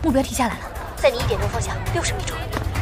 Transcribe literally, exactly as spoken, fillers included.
目标停下来了，在你一点钟方向六十米处。